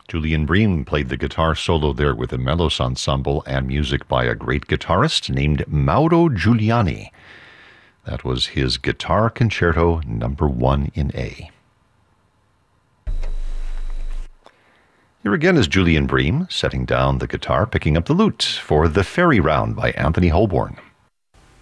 Julian Bream played the guitar solo there with the Melos Ensemble and music by a great guitarist named Mauro Giuliani. That was his Guitar Concerto Number 1 in A. Here again is Julian Bream setting down the guitar, picking up the lute for The Fairy Round by Anthony Holborn.